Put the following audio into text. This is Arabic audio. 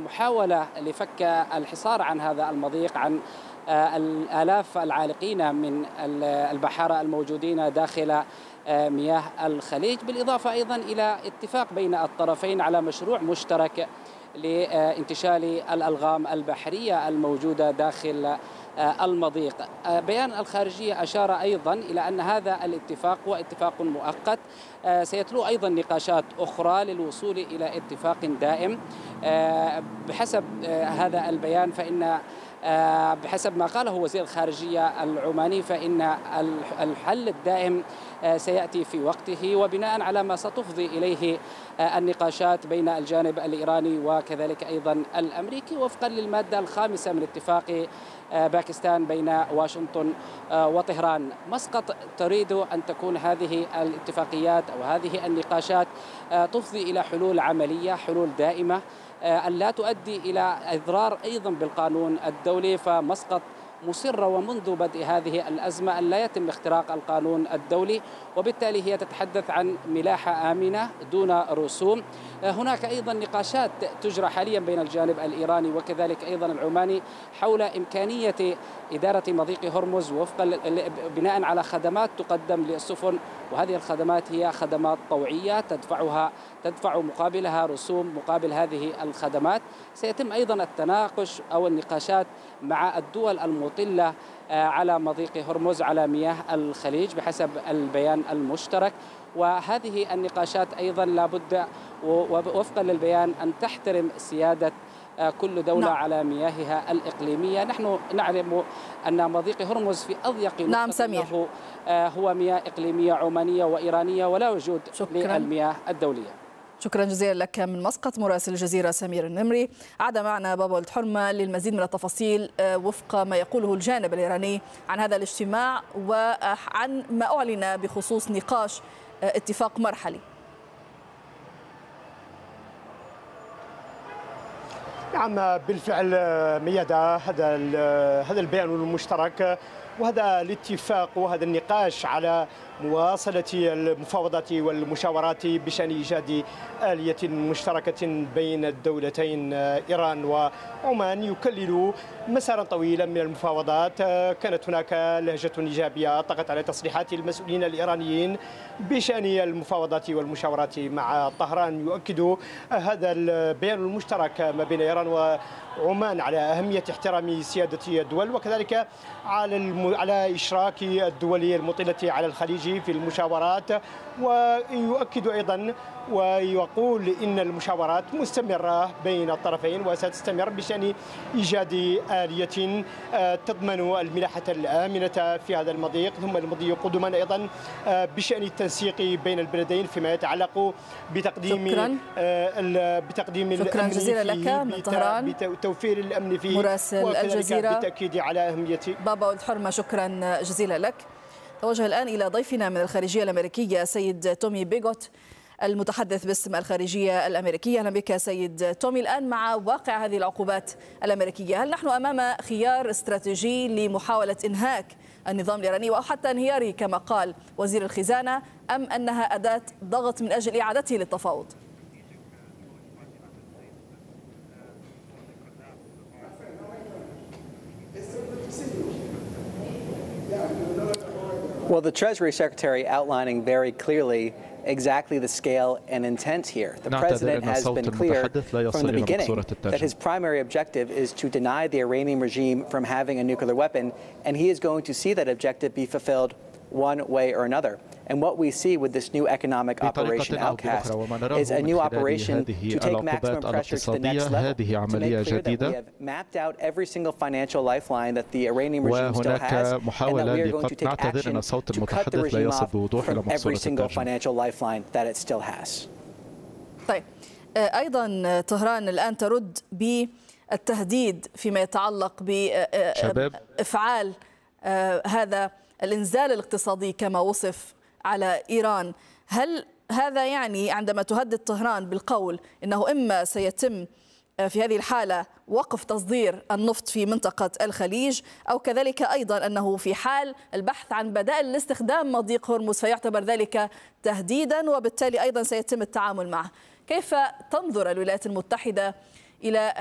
محاولة لفك الحصار عن هذا المضيق، عن الآلاف العالقين من البحارة الموجودين داخل مياه الخليج، بالإضافة أيضا إلى اتفاق بين الطرفين على مشروع مشترك لانتشال الألغام البحرية الموجودة داخل المضيق. بيان الخارجية أشار أيضا إلى أن هذا الاتفاق هو اتفاق مؤقت، سيتلو أيضا نقاشات أخرى للوصول إلى اتفاق دائم. بحسب هذا البيان فإن بحسب ما قاله وزير الخارجية العماني فإن الحل الدائم سيأتي في وقته، وبناء على ما ستفضي إليه النقاشات بين الجانب الإيراني وكذلك أيضا الأمريكي وفقا للمادة 5 من اتفاق باكستان بين واشنطن وطهران. مسقط تريد أن تكون هذه الاتفاقيات أو هذه النقاشات تفضي إلى حلول عملية، حلول دائمة، أن لا تؤدي إلى إضرار أيضا بالقانون الدولي. فمسقط مصرة ومنذ بدء هذه الأزمة أن لا يتم اختراق القانون الدولي، وبالتالي هي تتحدث عن ملاحة آمنة دون رسوم. هناك أيضا نقاشات تجرى حاليا بين الجانب الإيراني وكذلك أيضا العماني حول إمكانية إدارة مضيق هرمز وفقا بناء على خدمات تقدم للسفن، وهذه الخدمات هي خدمات طوعية تدفع مقابلها رسوم مقابل هذه الخدمات. سيتم أيضا التناقش أو النقاشات مع الدول المطلة على مضيق هرمز على مياه الخليج بحسب البيان المشترك، وهذه النقاشات أيضا لابد وفقا للبيان أن تحترم سيادة كل دولة على مياهها الإقليمية. نحن نعلم أن مضيق هرمز في أضيق نقطة له هو مياه إقليمية عمانية وإيرانية ولا وجود للمياه الدولية. شكرا جزيلا لك من مسقط مراسل الجزيرة سمير النمري. عاد معنا بابا ولد حرمة للمزيد من التفاصيل وفق ما يقوله الجانب الإيراني عن هذا الاجتماع وعن ما أعلن بخصوص نقاش اتفاق مرحلي. نعم بالفعل ميادة، هذا البيان المشترك وهذا الاتفاق وهذا النقاش على مواصلة المفاوضات والمشاورات بشأن إيجاد آلية مشتركة بين الدولتين إيران وعمان يكلل مسارا طويلا من المفاوضات. كانت هناك لهجة إيجابية طغت على تصريحات المسؤولين الإيرانيين بشأن المفاوضات والمشاورات مع طهران. يؤكد هذا البيان المشترك ما بين إيران وعمان على أهمية احترام سيادة الدول وكذلك على إشراك الدول المطلة على الخليج في المشاورات، ويؤكد أيضا ويقول إن المشاورات مستمرة بين الطرفين وستستمر بشأن إيجاد آلية تضمن الملاحة الآمنة في هذا المضيق، ثم المضي قدما أيضا بشأن التنسيق بين البلدين فيما يتعلق بتقديم شكرا جزيلا لك من طهران بتوفير الأمن فيه مراسل الجزيرة بالتأكيد على أهمية. بابا ولد حرمة شكرا جزيلا لك. توجه الآن إلى ضيفنا من الخارجية الأمريكية سيد تومي بيغوت المتحدث باسم الخارجية الأمريكية. أهلا بك سيد تومي. الآن مع واقع هذه العقوبات الأمريكية، هل نحن أمام خيار استراتيجي لمحاولة إنهاك النظام الإيراني أو حتى انهياره كما قال وزير الخزانة، أم أنها أداة ضغط من أجل إعادته للتفاوض؟ Well, the Treasury Secretary outlining very clearly exactly the scale and intent here. The President has been clear from the beginning that his primary objective is to deny the Iranian regime from having a nuclear weapon, and he is going to see that objective be fulfilled one way or another. And what we see with this new economic operation Outcast is a new operation to take maximum pressure to the next level, to make clear that we have mapped out every single financial lifeline that the Iranian regime still has, and that we are going to take action to cut the regime off from every single financial lifeline that it still has. طيب أيضا طهران الآن ترد بالتهديد فيما يتعلق بإفعال هذا الإنزال الاقتصادي كما وصف على إيران. هل هذا يعني عندما تهدد طهران بالقول إنه إما سيتم في هذه الحالة وقف تصدير النفط في منطقة الخليج، أو كذلك أيضا أنه في حال البحث عن بدائل لاستخدام مضيق هرمز فيعتبر ذلك تهديدا وبالتالي أيضا سيتم التعامل معه؟ كيف تنظر الولايات المتحدة إلى